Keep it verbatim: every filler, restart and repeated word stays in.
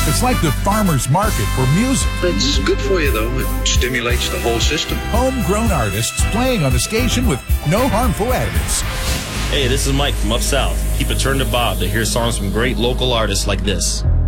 It's like the farmer's market for music. It's good for you, though. It stimulates the whole system. Homegrown artists playing on the station with no harmful additives. Hey, this is Mike from Up South. Keep it turned to Bob to hear songs from great local artists like this.